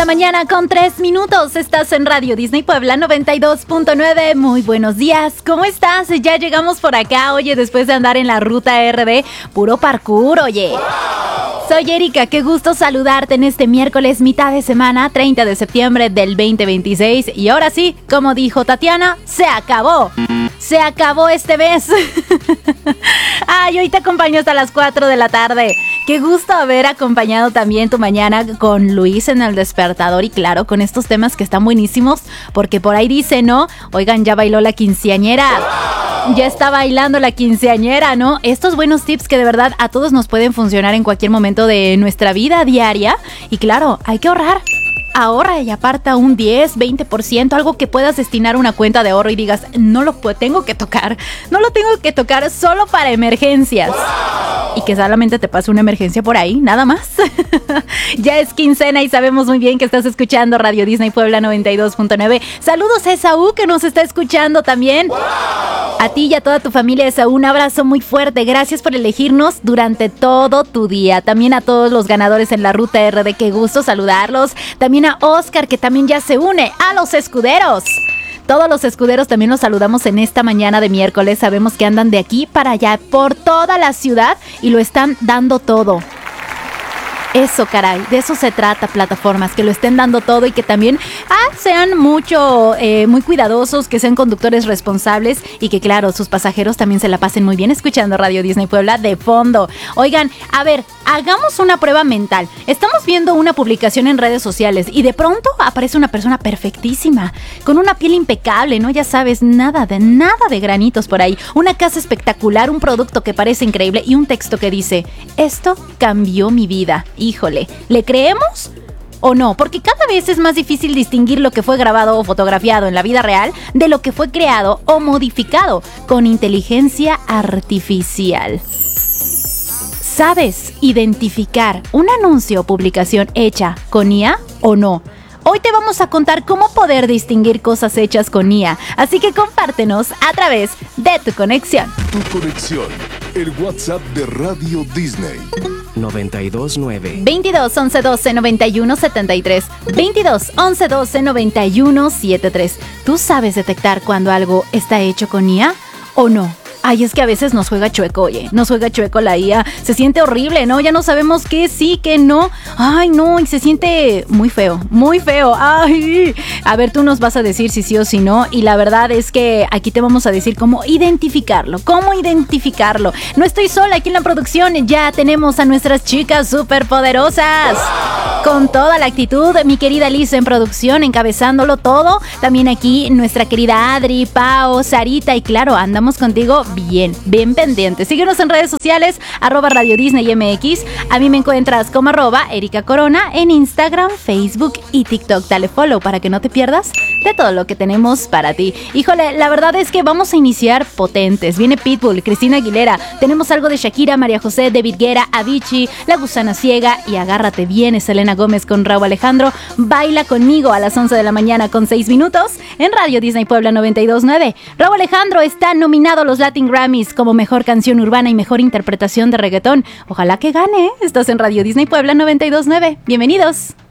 la mañana con 3 minutos. Estás en Radio Disney Puebla 92.9. Muy buenos días. ¿Cómo estás? Ya llegamos por acá. Oye, después de andar en la ruta RD, puro parkour, oye. ¡Wow! Soy Erika, qué gusto saludarte en este miércoles, mitad de semana, 30 de septiembre del 2026. Y ahora sí, como dijo Tatiana, se acabó. Se acabó este mes. Ay, hoy te acompaño hasta las 4 de la tarde. Qué gusto haber acompañado también tu mañana con Luis en El Despertador. Y claro, con estos temas que están buenísimos, porque por ahí dice, ¿no? Oigan, ya bailó la quinceañera. Ya está bailando la quinceañera, ¿no? Estos buenos tips que de verdad a todos nos pueden funcionar en cualquier momento de nuestra vida diaria. Y claro, hay que ahorrar. Ahorra y aparta un 10, 20%, algo que puedas destinar a una cuenta de ahorro y digas, no lo tengo que tocar. No lo tengo que tocar solo para emergencias. ¡Wow! Y que solamente te pase una emergencia por ahí, nada más. Ya es quincena y sabemos muy bien que estás escuchando Radio Disney Puebla 92.9. Saludos a Esaú que nos está escuchando también. ¡Wow! A ti y a toda tu familia, Esaú, un abrazo muy fuerte. Gracias por elegirnos durante todo tu día. También a todos los ganadores en la Ruta RD, qué gusto saludarlos. También a Oscar, que también ya se une a los escuderos. Todos los escuderos también los saludamos en esta mañana de miércoles. Sabemos que andan de aquí para allá por toda la ciudad y lo están dando todo. Eso, caray, de eso se trata, plataformas, que lo estén dando todo y que también sean muy cuidadosos, que sean conductores responsables y que, claro, sus pasajeros también se la pasen muy bien escuchando Radio Disney Puebla de fondo. Oigan, a ver, hagamos una prueba mental. Estamos viendo una publicación en redes sociales y de pronto aparece una persona perfectísima, con una piel impecable, ¿no? Ya sabes, nada de granitos por ahí. Una casa espectacular, un producto que parece increíble y un texto que dice, esto cambió mi vida. Híjole, ¿le creemos o no? Porque cada vez es más difícil distinguir lo que fue grabado o fotografiado en la vida real de lo que fue creado o modificado con inteligencia artificial. ¿Sabes identificar un anuncio o publicación hecha con IA o no? Hoy te vamos a contar cómo poder distinguir cosas hechas con IA, así que compártenos a través de tu conexión. Tu conexión, el WhatsApp de Radio Disney. 929 22 11 12 91 73 22 11 12 91 73. ¿Tú sabes detectar cuando algo está hecho con IA o no? Ay, es que a veces nos juega chueco, oye, nos juega chueco la IA, se siente horrible, ¿no? Ya no sabemos qué sí, qué no. Ay, no, y se siente muy feo, ay. A ver, tú nos vas a decir si sí o si no, y la verdad es que aquí te vamos a decir cómo identificarlo. No estoy sola aquí en la producción, ya tenemos a nuestras chicas superpoderosas. Con toda la actitud, mi querida Lisa en producción, encabezándolo todo. También aquí nuestra querida Adri, Pao, Sarita y claro, andamos contigo bien pendiente. Síguenos en redes sociales, @Radio Disney MX. A mí me encuentras como @Erika Corona en Instagram, Facebook y TikTok. Dale follow para que no te pierdas de todo lo que tenemos para ti. Híjole, la verdad es que vamos a iniciar potentes. Viene Pitbull, Cristina Aguilera, tenemos algo de Shakira, María José, David Guerra, Avicii, La Gusana Ciega y agárrate bien, es Selena Gómez con Raúl Alejandro. Baila conmigo a las 11 de la mañana con 6 minutos en Radio Disney Puebla 92.9. Raúl Alejandro está nominado a los Latin Grammys como Mejor Canción Urbana y Mejor Interpretación de Reggaetón. Ojalá que gane. Estás en Radio Disney Puebla 92.9. Bienvenidos.